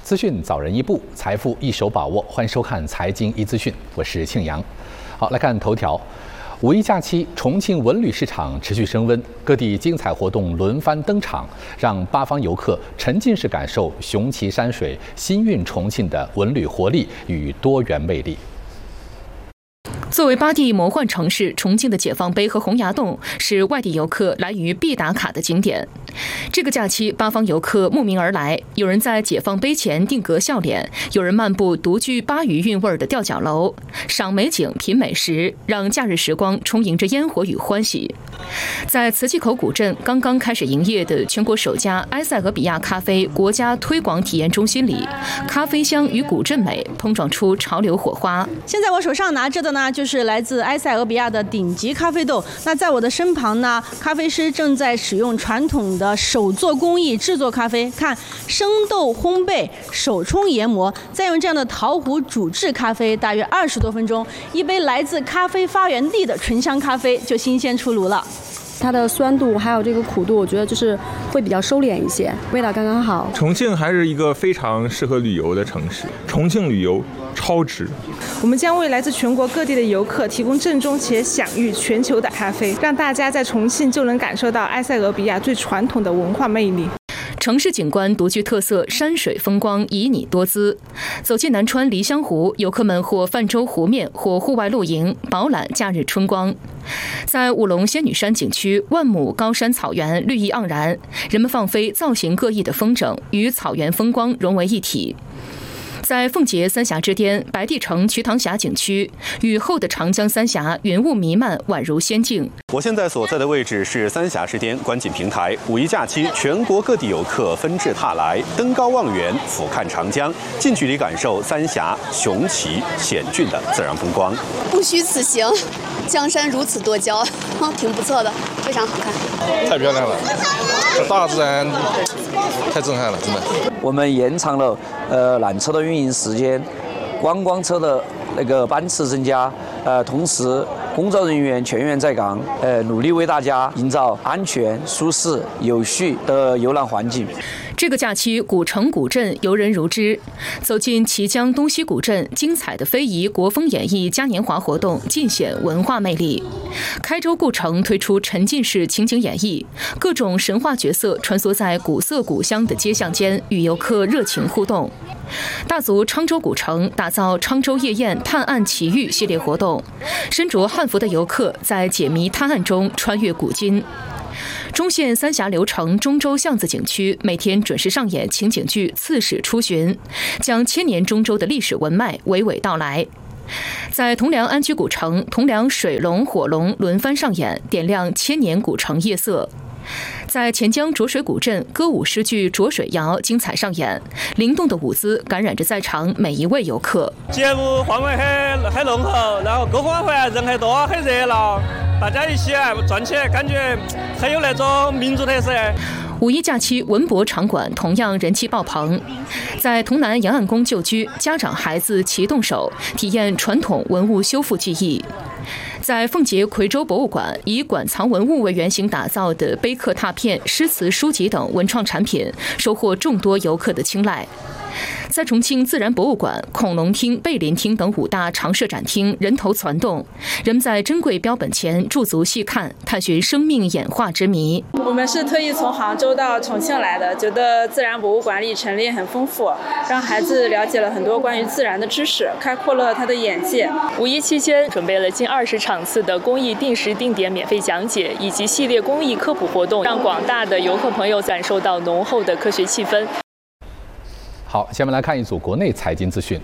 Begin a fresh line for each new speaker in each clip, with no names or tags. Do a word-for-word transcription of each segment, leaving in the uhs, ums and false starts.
资讯早人一步，财富一手把握。欢迎收看《财经一资讯》，我是庆阳。好，来看头条。五一假期，重庆文旅市场持续升温，各地精彩活动轮番登场，让八方游客沉浸式感受雄奇山水、新韵重庆的文旅活力与多元魅力。
作为八地魔幻城市，重庆的解放碑和洪崖洞是外地游客来渝必打卡的景点。这个假期，八方游客慕名而来，有人在解放碑前定格笑脸，有人漫步独具巴渝韵味的吊脚楼，赏美景、品美食，让假日时光充盈着烟火与欢喜。在磁器口古镇刚刚开始营业的全国首家埃塞俄比亚咖啡国家推广体验中心里，咖啡香与古镇美碰撞出潮流火花。
现在我手上拿着的呢，就是来自埃塞俄比亚的顶级咖啡豆。那在我的身旁呢，咖啡师正在使用传统的手做工艺制作咖啡，看生豆烘焙、手冲研磨，再用这样的陶壶煮制咖啡，大约二十多分钟，一杯来自咖啡发源地的醇香咖啡就新鲜出炉了。
它的酸度还有这个苦度，我觉得就是会比较收敛一些，味道刚刚好。
重庆还是一个非常适合旅游的城市，重庆旅游超值。
我们将为来自全国各地的游客提供正宗且享誉全球的咖啡，让大家在重庆就能感受到埃塞俄比亚最传统的文化魅力。
城市景观独具特色，山水风光旖旎多姿。走进南川梨香湖，游客们或泛舟湖面，或户外露营，饱览假日春光。在五龙仙女山景区，万亩高山草原绿意盎然，人们放飞造型各异的风筝，与草原风光融为一体。在奉节三峡之巅，白帝城瞿塘峡景区，雨后的长江三峡云雾弥漫，宛如仙境。
我现在所在的位置是三峡之巅观景平台。五一假期，全国各地游客纷至沓来，登高望远，俯瞰长江，近距离感受三峡雄奇险峻的自然风光。
不虚此行，江山如此多娇，挺不错的，非常好看。
太漂亮了，这大自然太震撼了，真的。
我们延长了呃缆车的运营时间，观光车的那个班次增加，呃，同时工作人员全员在岗，呃，努力为大家营造安全、舒适、有序的游览环境。
这个假期，古城古镇游人如织。走进綦江东西古镇，精彩的非遗国风演艺嘉年华活动尽显文化魅力。开州故城推出沉浸式情景演绎，各种神话角色穿梭在古色古香的街巷间，与游客热情互动。大足昌州古城打造昌州夜宴探案奇遇系列活动，身着汉服的游客在解谜探案中穿越古今。中县三峡流城中州巷子景区每天准时上演情景剧《刺史出巡》，将千年中州的历史文脉娓娓道来。在铜梁安居古城，铜梁水龙、火龙轮番上演，点亮千年古城夜色。在钱江浊水古镇，歌舞诗句《浊水谣》精彩上演，灵动的舞姿感染着在场每一位游客。
节目氛围很很浓厚，然后篝火环人很多，很热闹，大家一起来转起来，感觉很有那种民族特色。
五一假期，文博场馆同样人气爆棚。在潼南杨岸宫旧居，家长孩子齐动手，体验传统文物修复技艺。在奉节夔州博物馆，以馆藏文物为原型打造的碑刻拓片、诗词书籍等文创产品，收获众多游客的青睐。在重庆自然博物馆、恐龙厅、贝林厅等五大常设展厅人头攒动，人们在珍贵标本前驻足细看，探寻生命演化之谜。
我们是特意从杭州到重庆来的，觉得自然博物馆里陈列很丰富，让孩子了解了很多关于自然的知识，开阔了他的眼界。
五一期间准备了近二十场次的公益定时定点免费讲解，以及系列公益科普活动，让广大的游客朋友感受到浓厚的科学气氛。
好，下面来看一组国内财经资讯。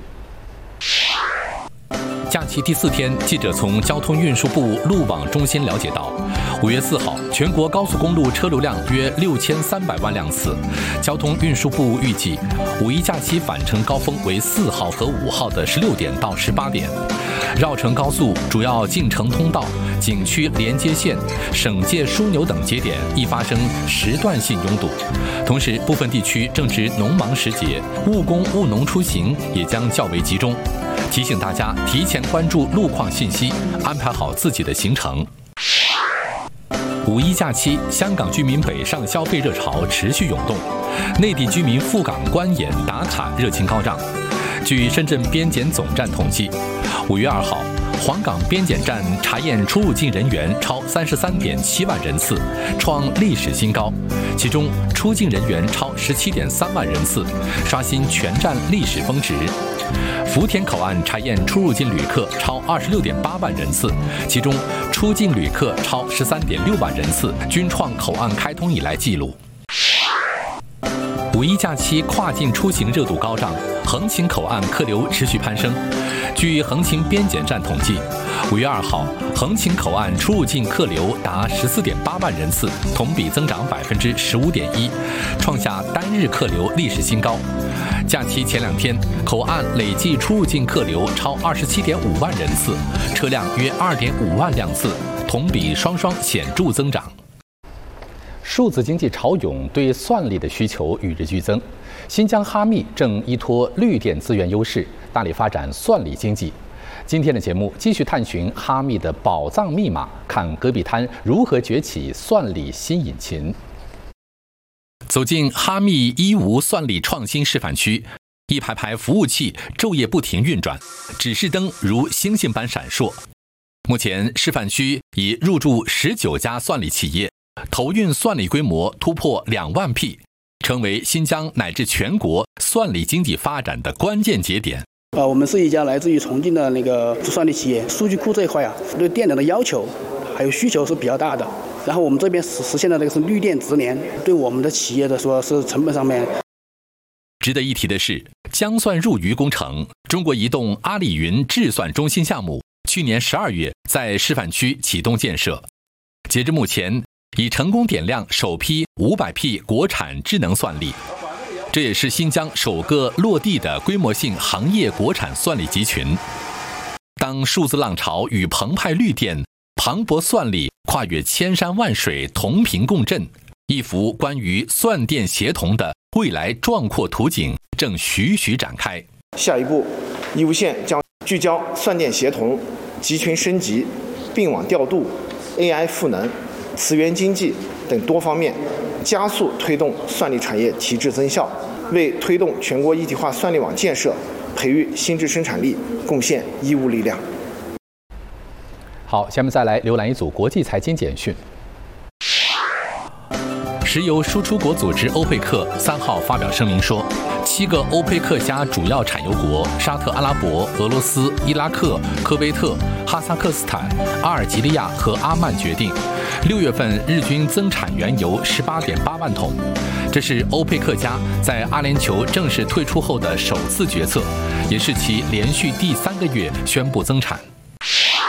假期第四天，记者从交通运输部路网中心了解到，五月四号，全国高速公路车流量约六千三百万辆次。交通运输部预计，五一假期返程高峰为四号和五号的十六点到十八点。绕城高速主要进城通道、景区连接线、省界枢纽等节点易发生时段性拥堵。同时，部分地区正值农忙时节，务工务农出行也将较为集中。提醒大家提前关注路况信息，安排好自己的行程。 五一假期，香港居民北上消费热潮持续涌动，内地居民赴港观演打卡热情高涨。据深圳边检总站统计，五月二号，黄港边检站查验出入境人员超三十三点七万人次，创历史新高。其中，出境人员超十七点三万人次，刷新全站历史峰值。福田口岸查验出入境旅客超二十六点八万人次，其中出境旅客超十三点六万人次，均创口岸开通以来纪录。五一假期跨境出行热度高涨，横琴口岸客流持续攀升。据横琴边检站统计，五月二号，横琴口岸出入境客流达十四点八万人次，同比增长百分之十五点一，创下单日客流历史新高。假期前两天，口岸累计出入境客流超二十七点五万人次，车辆约二点五万辆次，同比双双显著增长。
数字经济潮涌，对算力的需求与日俱增。新疆哈密正依托绿电资源优势，大力发展算力经济。今天的节目继续探寻哈密的宝藏密码，看戈壁滩如何崛起算力新引擎。
走进哈密伊吾算力创新示范区，一排排服务器昼夜不停运转，指示灯如星星般闪烁。目前，示范区已入驻十九家算力企业，投运算力规模突破两万 P， 成为新疆乃至全国算力经济发展的关键节点。
呃，我们是一家来自于重庆的那个算力企业，数据库这一块啊，对电能的要求还有需求是比较大的。然后我们这边实实现的这个是绿电直连，对我们的企业的说是成本上面。
值得一提的是，江算入渝工程中国移动阿里云智算中心项目去年十二月在示范区启动建设，截至目前已成功点亮首批五百 P 国产智能算力。这也是新疆首个落地的规模性行业国产算力集群。当数字浪潮与澎湃绿电、磅礴算力跨越千山万水同频共振，一幅关于算电协同的未来壮阔图景正徐徐展开。
下一步，义乌县将聚焦算电协同、集群升级、并网调度、A I 赋能、磁源经济等多方面，加速推动算力产业提质增效，为推动全国一体化算力网建设、培育新质生产力贡献义务力量。
好，下面再来浏览一组国际财经简讯。
石油输出国组织欧佩克三号发表声明说，七个欧佩克加主要产油国沙特阿拉伯、俄罗斯、伊拉克、科威特、哈萨克斯坦、阿尔及利亚和阿曼决定，六月份日均增产原油十八点八万桶。这是欧佩克加在阿联酋正式退出后的首次决策，也是其连续第三个月宣布增产。